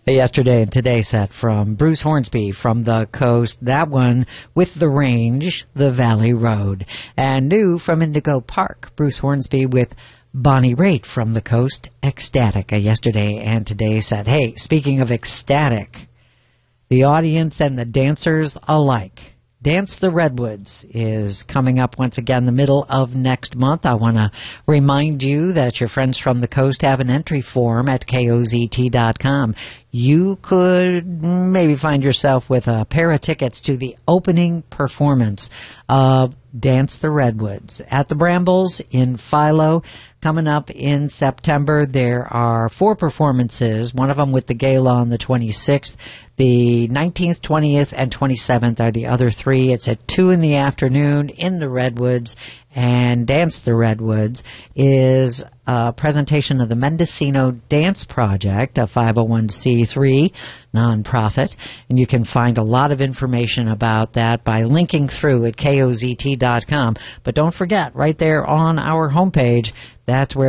Yesterday and today set from Bruce Hornsby from the Coast. That one with The Range, The Valley Road. And new from Indigo Park, Bruce Hornsby with Bonnie Raitt from the Coast, Ecstatic. Yesterday and today set. Hey, speaking of ecstatic, the audience and the dancers alike. Dance the Redwoods is coming up once again the middle of next month. I want to remind you that your friends from the Coast have an entry form at KOZT.com. You could maybe find yourself with a pair of tickets to the opening performance of Dance the Redwoods at the Brambles in Philo. Coming up in September, there are 4 performances, one of them with the gala on the 26th. The 19th, 20th, and 27th are the other 3. It's at 2 in the afternoon in the Redwoods, and Dance the Redwoods is a presentation of the Mendocino Dance Project, a 501c3 nonprofit, and you can find a lot of information about that by linking through at KOZT.com. But don't forget, right there on our homepage, that's where